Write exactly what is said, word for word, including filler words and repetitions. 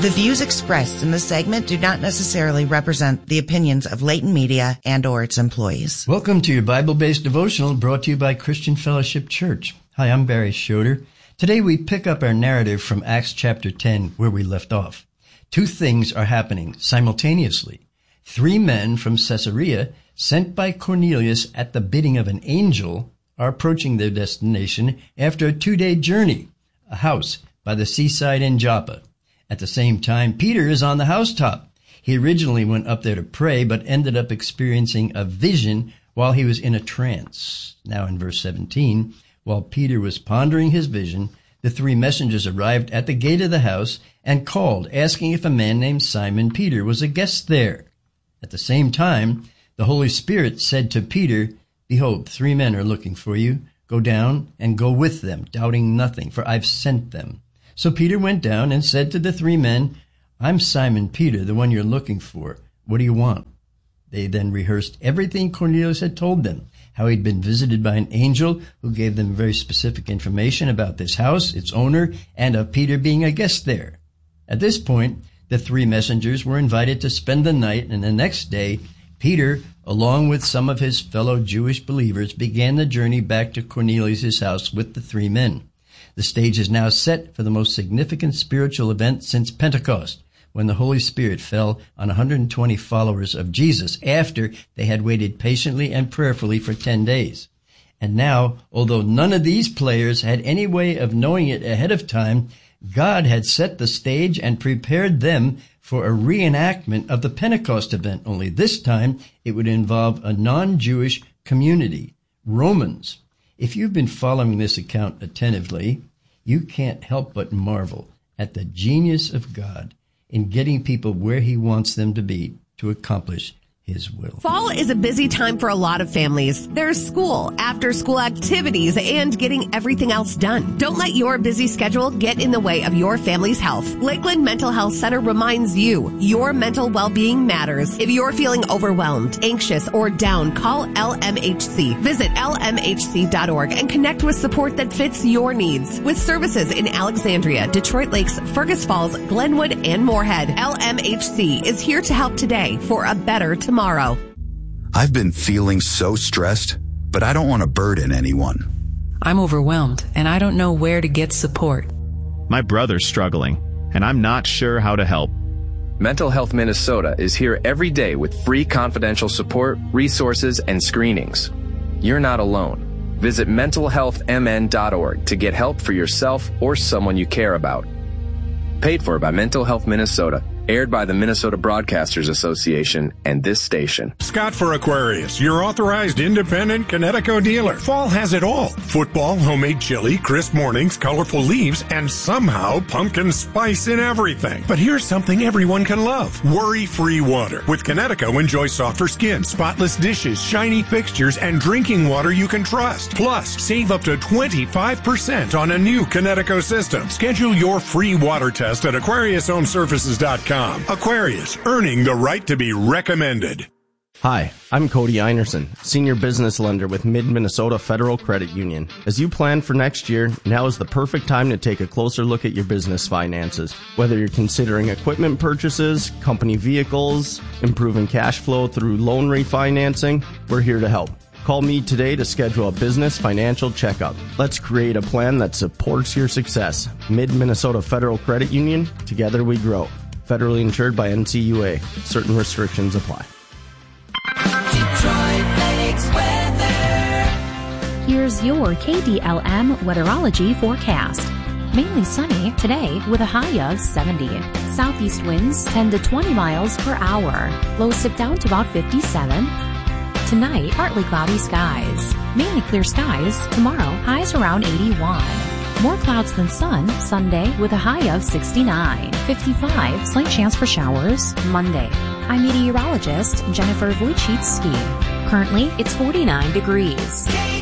The views expressed in this segment do not necessarily represent the opinions of Leighton Media and or its employees. Welcome to your Bible-based devotional brought to you by Christian Fellowship Church. Hi, I'm Barry Schroeder. Today we pick up our narrative from Acts chapter ten, where we left off. Two things are happening simultaneously. Three men from Caesarea, sent by Cornelius at the bidding of an angel, are approaching their destination after a two-day journey, a house by the seaside in Joppa. At the same time, Peter is on the housetop. He originally went up there to pray, but ended up experiencing a vision while he was in a trance. Now in verse seventeen, while Peter was pondering his vision, the three messengers arrived at the gate of the house and called, asking if a man named Simon Peter was a guest there. At the same time, the Holy Spirit said to Peter, "Behold, three men are looking for you. Go down and go with them, doubting nothing, for I've sent them." So Peter went down and said to the three men, "I'm Simon Peter, the one you're looking for. What do you want?" They then rehearsed everything Cornelius had told them, how he'd been visited by an angel who gave them very specific information about this house, its owner, and of Peter being a guest there. At this point, the three messengers were invited to spend the night, and the next day, Peter, along with some of his fellow Jewish believers, began the journey back to Cornelius' house with the three men. The stage is now set for the most significant spiritual event since Pentecost, when the Holy Spirit fell on one hundred twenty followers of Jesus after they had waited patiently and prayerfully for ten days. And now, although none of these players had any way of knowing it ahead of time, God had set the stage and prepared them for a reenactment of the Pentecost event, only this time it would involve a non-Jewish community, Romans. If you've been following this account attentively, you can't help but marvel at the genius of God in getting people where he wants them to be to accomplish his will. Fall is a busy time for a lot of families. There's school, after-school activities, and getting everything else done. Don't let your busy schedule get in the way of your family's health. Lakeland Mental Health Center reminds you, your mental well-being matters. If you're feeling overwhelmed, anxious, or down, call L M H C. Visit L M H C dot org and connect with support that fits your needs. With services in Alexandria, Detroit Lakes, Fergus Falls, Glenwood, and Moorhead, L M H C is here to help today for a better tomorrow. Tomorrow. I've been feeling so stressed, but I don't want to burden anyone. I'm overwhelmed, and I don't know where to get support. My brother's struggling, and I'm not sure how to help. Mental Health Minnesota is here every day with free confidential support, resources, and screenings. You're not alone. Visit mental health m n dot org to get help for yourself or someone you care about. Paid for by Mental Health Minnesota. Aired by the Minnesota Broadcasters Association and this station. Scott for Aquarius, your authorized independent Connecticut dealer. Fall has it all. Football, homemade chili, crisp mornings, colorful leaves, and somehow pumpkin spice in everything. But here's something everyone can love. Worry-free water. With Connecticut, enjoy softer skin, spotless dishes, shiny fixtures, and drinking water you can trust. Plus, save up to twenty-five percent on a new Connecticut system. Schedule your free water test at aquarius home services dot com. Aquarius, earning the right to be recommended. Hi, I'm Cody Einerson, Senior Business Lender with Mid-Minnesota Federal Credit Union. As you plan for next year, now is the perfect time to take a closer look at your business finances. Whether you're considering equipment purchases, company vehicles, improving cash flow through loan refinancing, we're here to help. Call me today to schedule a business financial checkup. Let's create a plan that supports your success. Mid-Minnesota Federal Credit Union, together we grow. Federally insured by N C U A. Certain restrictions apply. Detroit Lakes weather. Here's your K D L M weatherology forecast. Mainly sunny today with a high of seventy. Southeast winds ten to twenty miles per hour. Lows dip down to about fifty-seven. Tonight, partly cloudy skies. Mainly clear skies. Tomorrow, highs around eighty-one. More clouds than sun Sunday with a high of sixty-nine. fifty-five, slight chance for showers Monday. I'm meteorologist Jennifer Wojcicki. Currently, it's forty-nine degrees.